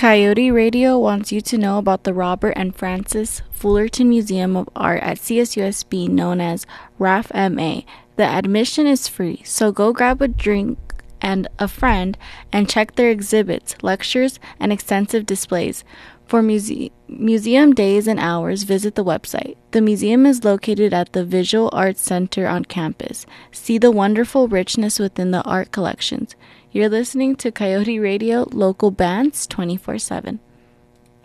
Coyote Radio wants you to know about the Robert and Frances Fullerton Museum of Art at CSUSB, known as RAF-MA. The admission is free, so go grab a drink and a friend and check their exhibits, lectures, and extensive displays. For museum days and hours, visit the website. The museum is located at the Visual Arts Center on campus. See the wonderful richness within the art collections. You're listening to Coyote Radio, local bands 24/7.